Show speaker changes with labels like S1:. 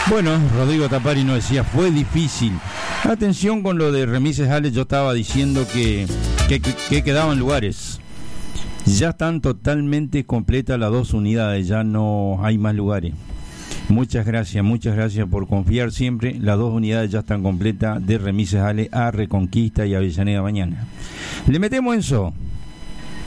S1: Bueno, Rodrigo Tapari nos decía, fue difícil. Atención con lo de Remises Ale, yo estaba diciendo que quedaban lugares. Ya están totalmente completas las 2 unidades, ya no hay más lugares. Muchas gracias por confiar siempre. Las 2 unidades ya están completas de Remises Ale a Reconquista y Avellaneda mañana. Le metemos en eso.